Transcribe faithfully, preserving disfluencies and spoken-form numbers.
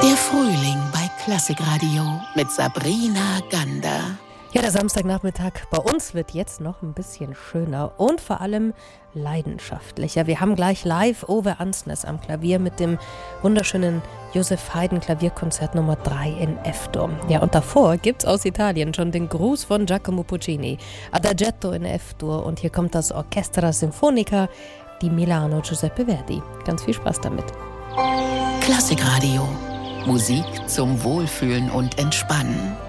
Der Frühling bei Klassikradio mit Sabrina Gander. Ja, der Samstagnachmittag bei uns wird jetzt noch ein bisschen schöner und vor allem leidenschaftlicher. Wir haben gleich live Ove Ansnes am Klavier mit dem wunderschönen Joseph Haydn Klavierkonzert Nummer drei in F-Dur. Ja, und davor gibt's aus Italien schon den Gruß von Giacomo Puccini, Adagietto in F-Dur, und hier kommt das Orchestra Sinfonica di Milano Giuseppe Verdi. Ganz viel Spaß damit. Klassikradio. Musik zum Wohlfühlen und Entspannen.